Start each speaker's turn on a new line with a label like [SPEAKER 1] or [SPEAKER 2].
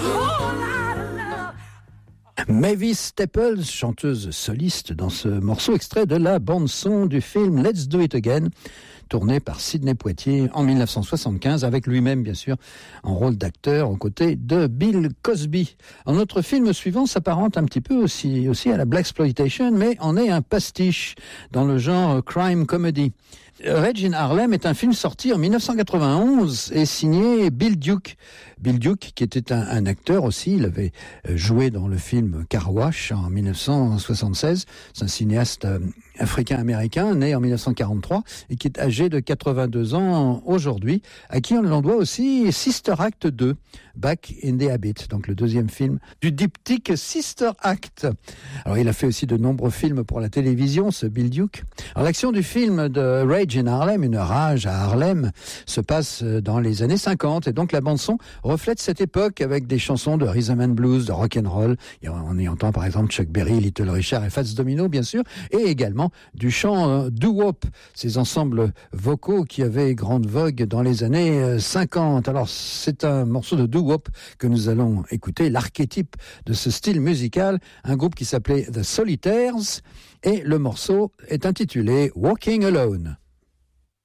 [SPEAKER 1] Mavis Staples, chanteuse soliste dans ce morceau extrait de la bande-son du film Let's Do It Again, tourné par Sidney Poitier en 1975, avec lui-même bien sûr en rôle d'acteur aux côtés de Bill Cosby. Un autre film suivant s'apparente un petit peu aussi à la blaxploitation, mais en est un pastiche dans le genre crime comedy. Rage in Harlem est un film sorti en 1991 et signé Bill Duke. Bill Duke, qui était un acteur aussi, il avait joué dans le film Car Wash en 1976. C'est un cinéaste africain-américain, né en 1943 et qui est âgé de 82 ans aujourd'hui, à qui on l'en doit aussi Sister Act 2, Back in the Habit, donc le deuxième film du diptyque Sister Act. Alors il a fait aussi de nombreux films pour la télévision, ce Bill Duke. Alors l'action du film de Rage in Harlem, une rage à Harlem, se passe dans les années 50 et donc la bande-son reflète cette époque avec des chansons de rhythm and blues, de rock and roll. Et on y entend par exemple Chuck Berry, Little Richard et Fats Domino bien sûr, et également du chant doo-wop, ces ensembles vocaux qui avaient grande vogue dans les années 50. Alors c'est un morceau de doo-wop que nous allons écouter, l'archétype de ce style musical, un groupe qui s'appelait The Solitaires, et le morceau est intitulé Walking Alone.